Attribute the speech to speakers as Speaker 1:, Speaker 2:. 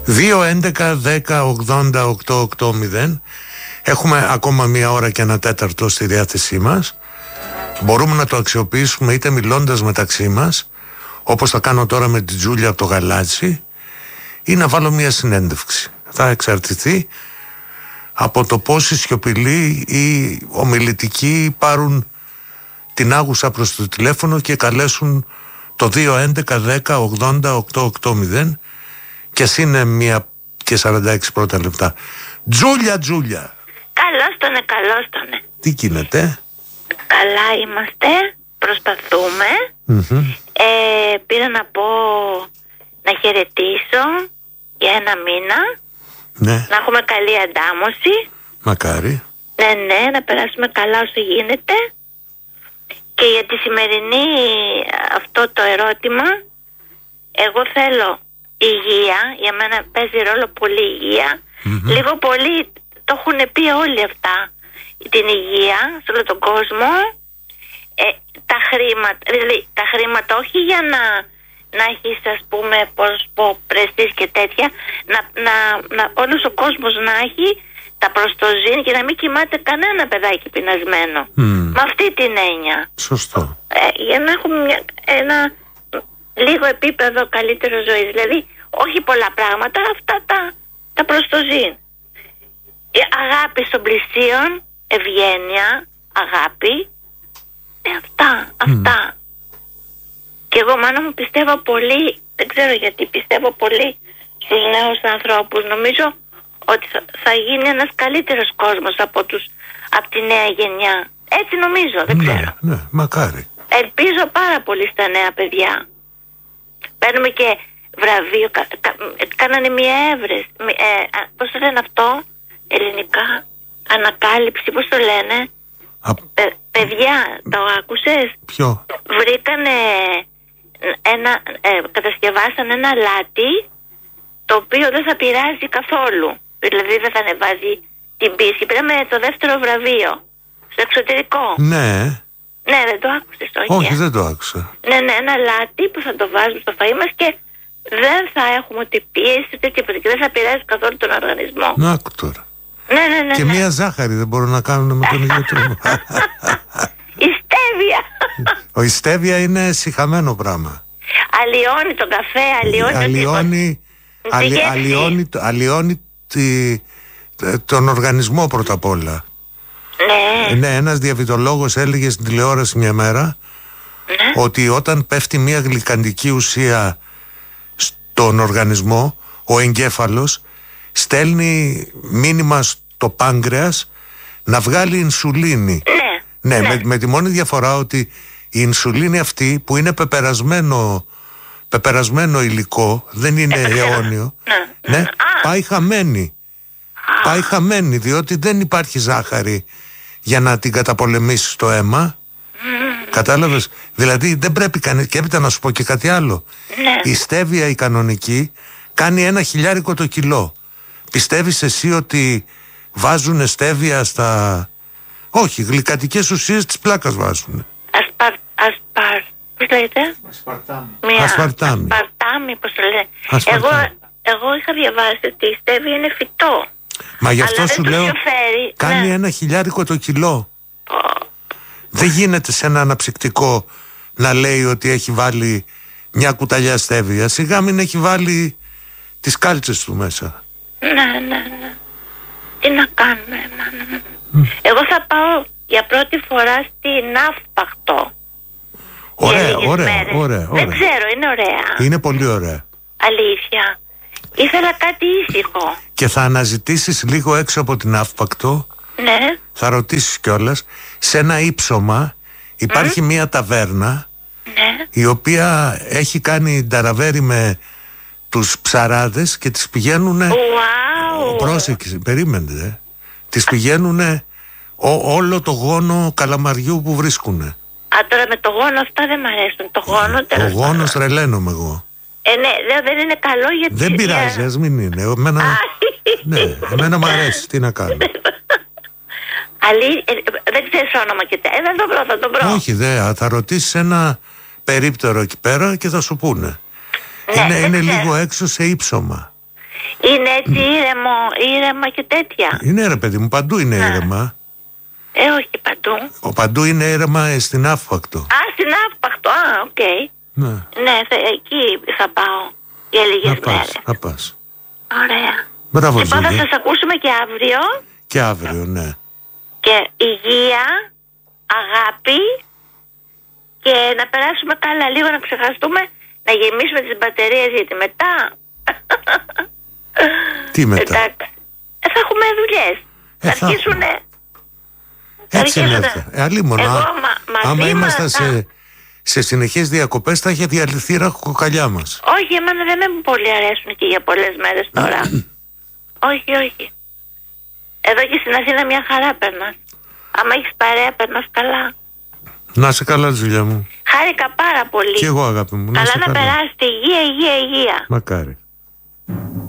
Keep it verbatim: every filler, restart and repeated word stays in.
Speaker 1: δύο έντεκα δέκα ογδόντα οκτώ ογδόντα. Έχουμε ακόμα μία ώρα και ένα τέταρτο στη διάθεσή μας. Μπορούμε να το αξιοποιήσουμε είτε μιλώντας μεταξύ μας, όπως θα κάνω τώρα με την Τζούλια από το Γαλάτσι, ή να βάλω μία συνέντευξη. Θα εξαρτηθεί από το πώς οι σιωπηλοί ή ομιλητικοί πάρουν την άγουσα προς το τηλέφωνο και καλέσουν το δύο έντεκα δέκα ογδόντα οκτώ ογδόντα, και ας είναι μία και σαράντα έξι πρώτα λεπτά. Τζούλια, Τζούλια.
Speaker 2: Καλώς τονε, καλώς τονε.
Speaker 1: Τι γίνεται?
Speaker 2: Καλά είμαστε, προσπαθούμε. Mm-hmm. Ε, πήρα να πω, να χαιρετήσω για ένα μήνα.
Speaker 1: Ναι.
Speaker 2: Να έχουμε καλή αντάμωση.
Speaker 1: Μακάρι.
Speaker 2: Ναι, ναι, να περάσουμε καλά όσο γίνεται. Και για τη σημερινή αυτό το ερώτημα, εγώ θέλω υγεία. Για μένα παίζει ρόλο πολύ υγεία. Mm-hmm. Λίγο πολύ το έχουν πει όλοι αυτά, την υγεία σε όλο τον κόσμο. ε, τα χρήματα, δηλαδή τα χρήματα όχι για να, να έχεις, ας πούμε, πώς πω, πρεστής και τέτοια, να, να, να, όλος ο κόσμος να έχει τα προστοζήν και να μην κοιμάται κανένα παιδάκι πεινασμένο. Mm. Με αυτή την έννοια.
Speaker 1: Σωστό.
Speaker 2: Ε, για να έχουμε μια, ένα λίγο επίπεδο καλύτερο ζωής. Δηλαδή όχι πολλά πράγματα, αυτά τα, τα προστοζήν. Η αγάπη των πλησίων, ευγένεια, αγάπη, ε, αυτά, αυτά. Mm. Και εγώ, μάνα μου, πιστεύω πολύ, δεν ξέρω γιατί, πιστεύω πολύ στους νέους ανθρώπους. Νομίζω ότι θα, θα γίνει ένας καλύτερος κόσμος από, τους, από τη νέα γενιά. Έτσι νομίζω, δεν
Speaker 1: ναι,
Speaker 2: ξέρω.
Speaker 1: Ναι, μακάρι.
Speaker 2: Ελπίζω πάρα πολύ στα νέα παιδιά. Παίρνουμε και βραβείο, κα, κα, κάνανε μια έβρεση, ε, πώς το λένε αυτό, ελληνικά, ανακάλυψη, πώς το λένε, Α... Παι, παιδιά, το άκουσες?
Speaker 1: Ποιο?
Speaker 2: Βρήκανε ένα, ε, κατασκευάσαν ένα λάτι το οποίο δεν θα πειράζει καθόλου, δηλαδή δεν θα ανεβάζει την πίση. Πήραμε το δεύτερο βραβείο στο εξωτερικό.
Speaker 1: Ναι.
Speaker 2: Ναι, δεν το άκουσες? Όχι,
Speaker 1: όχι δεν το άκουσα.
Speaker 2: Ναι, ναι, ένα λάτι που θα το βάζουμε στο φαΐ μας και δεν θα έχουμε ούτε πίεση ούτε τίποτα και δεν θα πειράζει καθόλου τον οργανισμό.
Speaker 1: Να άκου τώρα.
Speaker 2: Ναι, ναι, ναι,
Speaker 1: και
Speaker 2: ναι.
Speaker 1: μία ζάχαρη δεν μπορούν να κάνουν με τον ίδιο τρόπο.
Speaker 2: Η στέβια.
Speaker 1: Ο η στέβια είναι σιχαμένο πράγμα.
Speaker 2: Αλλοιώνει τον καφέ, αλλοιώνει,
Speaker 1: αλλοιώνει, αλλοι, αλλοιώνει, αλλοιώνει τη, τον οργανισμό πρώτα απ' όλα.
Speaker 2: Ναι.
Speaker 1: Ναι, ένας διαβητολόγος έλεγε στην τηλεόραση μια μέρα, ναι, ότι όταν πέφτει μια γλυκαντική ουσία στον οργανισμό, ο εγκέφαλος στέλνει μήνυμα στο πάγκρεας να βγάλει ινσουλίνη.
Speaker 2: Ναι,
Speaker 1: ναι,
Speaker 2: ναι.
Speaker 1: Με, με τη μόνη διαφορά ότι η ινσουλίνη αυτή που είναι πεπερασμένο, πεπερασμένο υλικό, δεν είναι αιώνιο, ναι, ναι, πάει χαμένη. Α. Πάει χαμένη διότι δεν υπάρχει ζάχαρη για να την καταπολεμήσει στο αίμα. Mm. Κατάλαβες? Δηλαδή δεν πρέπει κανείς. Και έπειτα να σου πω και κάτι άλλο. Ναι. Η στέβια η κανονική κάνει ένα χιλιάρικο το κιλό. Πιστεύεις εσύ ότι βάζουν στέβια στα... Όχι, γλυκαντικές ουσίες της πλάκας βάζουν.
Speaker 2: Ασπαρ... Ασπαρ... Πώς λέγεται?
Speaker 1: Ασπαρτάμι.
Speaker 2: Μια...
Speaker 1: Ασπαρτάμι.
Speaker 2: Ασπαρτάμι, πώς το λένε. Εγώ, εγώ είχα διαβάσει ότι η στέβια είναι φυτό.
Speaker 1: Μα γι' αυτό
Speaker 2: αλλά
Speaker 1: σου λέω
Speaker 2: φέρει,
Speaker 1: κάνει
Speaker 2: ναι,
Speaker 1: ένα χιλιάρικο το κιλό.
Speaker 2: Oh.
Speaker 1: Δεν γίνεται σε ένα αναψυκτικό να λέει ότι έχει βάλει μια κουταλιά στέβια. Σιγά μην έχει βάλει τις κάλτσες του μέσα.
Speaker 2: Ναι, ναι, ναι. Τι να κάνουμε, μάνα. Mm. Εγώ θα πάω για πρώτη φορά στην Ναύπακτο.
Speaker 1: Ωραία, ωραία, ωραία, ωραία.
Speaker 2: Δεν ξέρω, είναι ωραία.
Speaker 1: Είναι πολύ ωραία.
Speaker 2: Αλήθεια. Ήθελα κάτι ήσυχο.
Speaker 1: Και θα αναζητήσεις λίγο έξω από την Ναύπακτο.
Speaker 2: Ναι.
Speaker 1: Θα ρωτήσεις κιόλας. Σε ένα ύψωμα υπάρχει mm. μια ταβέρνα,
Speaker 2: ναι,
Speaker 1: η οποία έχει κάνει ταραβέρι με τους ψαράδες και τις πηγαίνουνε.
Speaker 2: Wow.
Speaker 1: Πρόσεξε, περίμενε. Ε. Τις πηγαίνουνε ό, όλο το γόνο καλαμαριού που βρίσκουνε.
Speaker 2: Α, τώρα με το γόνο αυτά δεν μ' αρέσουν. Το γόνο τέλος.
Speaker 1: Ο γόνος τρελαίνομαι εγώ.
Speaker 2: Ε, ναι, δεν είναι καλό γιατί...
Speaker 1: Δεν πειράζει, ας μην είναι. Εμένα, ναι, εμένα μ' αρέσει, τι να κάνω.
Speaker 2: Αλή, ε, δεν ξέρεις όνομα και τέτοια. Ε, δεν το βρω, θα το βρω.
Speaker 1: Όχι, δε, θα ρωτήσεις ένα περίπτερο εκεί πέρα και θα σου πούνε.
Speaker 2: Ναι,
Speaker 1: είναι είναι
Speaker 2: ξέρω.
Speaker 1: λίγο έξω σε ύψωμα.
Speaker 2: Είναι έτσι ήρεμο, ήρεμα και τέτοια.
Speaker 1: Είναι ρε παιδί μου, παντού είναι
Speaker 2: ναι.
Speaker 1: ήρεμα.
Speaker 2: Ε, όχι παντού.
Speaker 1: Ο παντού είναι ήρεμα ε, στην Αύπακτο.
Speaker 2: Α, στην Αύπακτο, α, οκ. Okay.
Speaker 1: Ναι,
Speaker 2: ναι θα, εκεί θα πάω για λίγες
Speaker 1: να
Speaker 2: μέρες.
Speaker 1: πας, να πας.
Speaker 2: Ωραία.
Speaker 1: Μπράβο,
Speaker 2: λοιπόν,
Speaker 1: Ζήλια.
Speaker 2: θα σας ακούσουμε και αύριο.
Speaker 1: Και αύριο, ναι.
Speaker 2: Και υγεία, αγάπη και να περάσουμε καλά λίγο, να ξεχαστούμε, να γεμίσουμε τις μπαταρίες, γιατί μετά...
Speaker 1: Τι μετά?
Speaker 2: Εντάξει. Ε, θα έχουμε δουλειές.
Speaker 1: Ε,
Speaker 2: θα αρχίσουνε...
Speaker 1: Έτσι είναι αυτό. Ε, αλλήμον,
Speaker 2: Εγώ,
Speaker 1: α,
Speaker 2: μα,
Speaker 1: άμα ήμασταν
Speaker 2: θα...
Speaker 1: σε, σε συνεχείς διακοπές θα είχε διαλυθεί η ραχοκοκαλιά μας.
Speaker 2: Όχι, εμένα δεν με πολύ αρέσουν και για πολλές μέρες τώρα. όχι, όχι. Εδώ και στην Αθήνα μια χαρά περνάς. Άμα έχεις παρέα περνάς καλά.
Speaker 1: Να είσαι καλά, Ζήλια μου.
Speaker 2: Χάρηκα πάρα πολύ.
Speaker 1: Και εγώ, αγάπη μου.
Speaker 2: Καλά
Speaker 1: να,
Speaker 2: να
Speaker 1: καλά.
Speaker 2: περάσετε. Υγεία, υγεία, υγεία.
Speaker 1: Μακάρι.